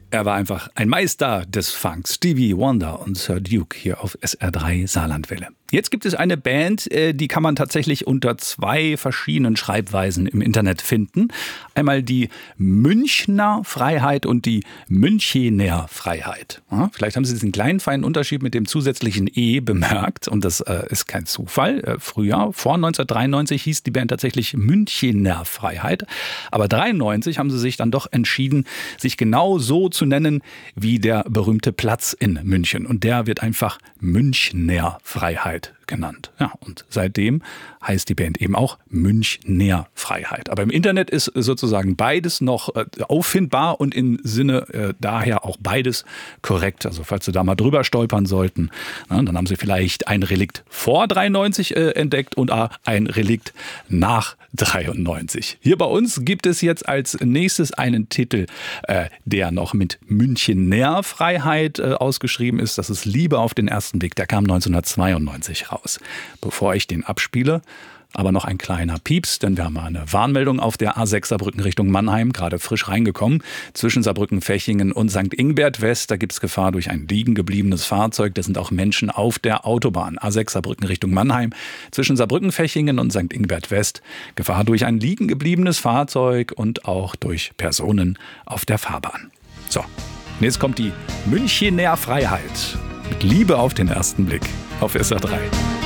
Er war einfach ein Meister des Funks. Stevie Wonder und Sir Duke hier auf SR3 Saarlandwelle. Jetzt gibt es eine Band, die kann man tatsächlich unter 2 verschiedenen Schreibweisen im Internet finden. Einmal die Münchner Freiheit und die Münchener Freiheit. Ja, vielleicht haben Sie diesen kleinen feinen Unterschied mit dem zusätzlichen E bemerkt. Und das ist kein Zufall. Früher, vor 1993, hieß die Band tatsächlich Münchener Freiheit. Aber 1993 haben sie sich dann doch entschieden, sich genau so zu nennen wie der berühmte Platz in München. Und der wird einfach Münchner Freiheit genannt. Ja, und seitdem heißt die Band eben auch Münchner Freiheit. Aber im Internet ist sozusagen beides noch auffindbar und im Sinne daher auch beides korrekt. Also falls Sie da mal drüber stolpern sollten, dann haben Sie vielleicht ein Relikt vor 93 entdeckt und ein Relikt nach 93. Hier bei uns gibt es jetzt als nächstes einen Titel, der noch mit Münchener Freiheit ausgeschrieben ist. Das ist Liebe auf den ersten Blick. Der kam 1992 raus. Bevor ich den abspiele, aber noch ein kleiner Pieps, denn wir haben eine Warnmeldung auf der A6 Saarbrücken Richtung Mannheim, gerade frisch reingekommen. Zwischen Saarbrücken-Fechingen und St. Ingbert West, da gibt es Gefahr durch ein liegen gebliebenes Fahrzeug. Da sind auch Menschen auf der Autobahn. A6 Saarbrücken Richtung Mannheim, zwischen Saarbrücken-Fechingen und St. Ingbert West. Gefahr durch ein liegen gebliebenes Fahrzeug und auch durch Personen auf der Fahrbahn. So, und jetzt kommt die Münchener Freiheit. Mit Liebe auf den ersten Blick auf SR3.